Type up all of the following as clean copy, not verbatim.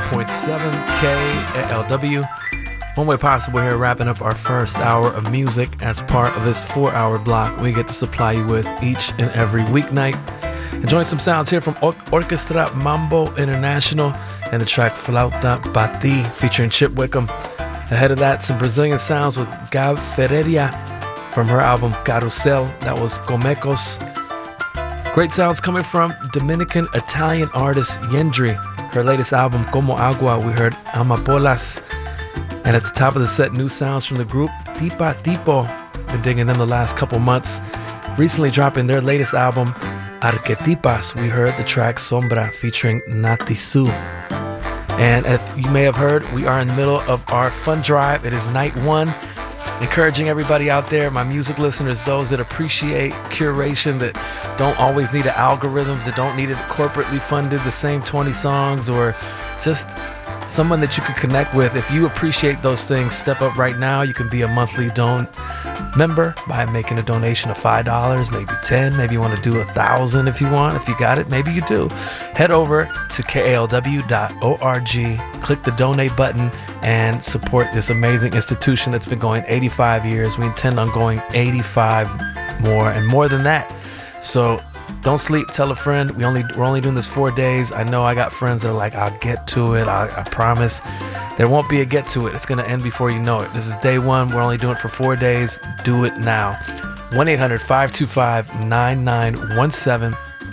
91.7 KALW. One Way Possible here, wrapping up our first hour of music as part of this 4-hour block we get to supply you with each and every weeknight. Enjoying some sounds here from Orchestra Mambo International and the track Flauta Pati featuring Chip Wickham. Ahead of that, some Brazilian sounds with Gab Ferreira from her album Carusel. That was Comecos. Great sounds coming from Dominican-Italian artist Yendri. Her latest album, Como Agua, we heard Amapolas. And at the top of the set, new sounds from the group Tipa Tipo. Been digging them the last couple months. Recently dropping their latest album, Arquetipas, we heard the track Sombra featuring Nati Su. And as you may have heard, we are in the middle of our fun drive. It is night one. Encouraging everybody out there, my music listeners, those that appreciate curation, that don't always need an algorithm, that don't need it corporately funded, the same 20 songs, or just someone that you could connect with. If you appreciate those things, step up right now. You can be a monthly member by making a donation of $5, maybe $10, maybe you want to do $1,000 if you want. If you got it, maybe you do. Head over to kalw.org, click the donate button, and support this amazing institution that's been going 85 years. We intend on going 85 more and more than that. So don't sleep, tell a friend. We're only doing this 4 days. I know I got friends that are like, I'll get to it, I promise. There won't be a get to it. It's going to end before you know it. This is day one. We're only doing it for 4 days. Do it now. 1-800-525-9917.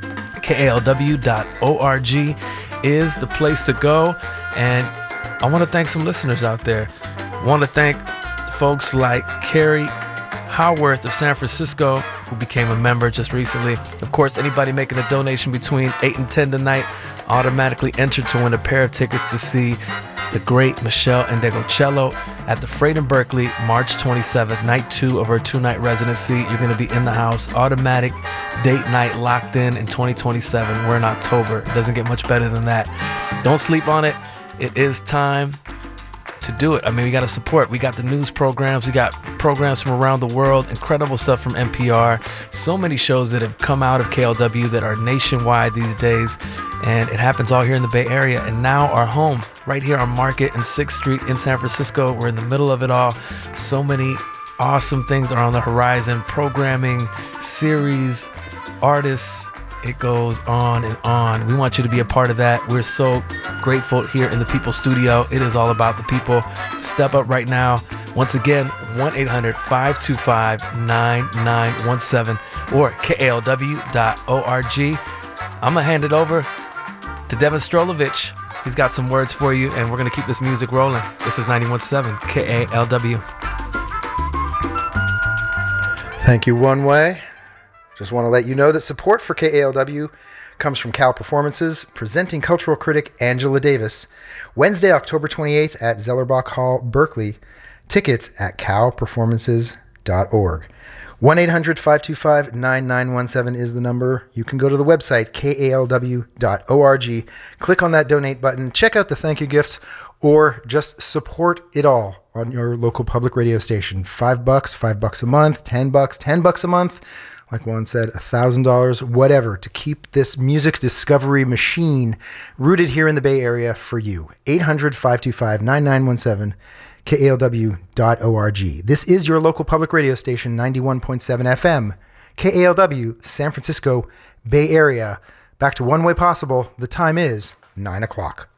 KALW.org is the place to go. And I want to thank some listeners out there. I want to thank folks like Carrie Howarth of San Francisco, who became a member just recently. Of course, anybody making a donation between 8 and 10 tonight automatically entered to win a pair of tickets to see the great Michelle Ndegeocello at the Freight in Berkeley, March 27th, night 2 of her 2-night residency. You're going to be in the house, automatic date night locked in 2027. We're in October. It doesn't get much better than that. Don't sleep on it. It is time to do it. I mean, we got to support. We got the news programs. We got programs from around the world. Incredible stuff from NPR. So many shows that have come out of KLW that are nationwide these days. And it happens all here in the Bay Area. And now our home, right here on Market and 6th Street in San Francisco. We're in the middle of it all. So many awesome things are on the horizon. Programming, series, artists. It goes on and on. We want you to be a part of that. We're so grateful here in the People Studio. It is all about the people. Step up right now. Once again, 1-800-525-9917 or kalw.org. I'm going to hand it over to Devin Strolovich. He's got some words for you, and we're going to keep this music rolling. This is 91.7 KALW. Thank you, One Way. Just want to let you know that support for KALW comes from Cal Performances, presenting cultural critic Angela Davis. Wednesday, October 28th at Zellerbach Hall, Berkeley. Tickets at calperformances.org. 1-800-525-9917 is the number. You can go to the website, kalw.org. Click on that donate button. Check out the thank you gifts, or just support it all on your local public radio station. $5, $5 a month, $10, $10 a month. Like Juan said, $1,000, whatever, to keep this music discovery machine rooted here in the Bay Area for you. 800-525-9917, kalw.org. This is your local public radio station, 91.7 FM, KALW, San Francisco, Bay Area. Back to One Way Possible. The time is 9 o'clock.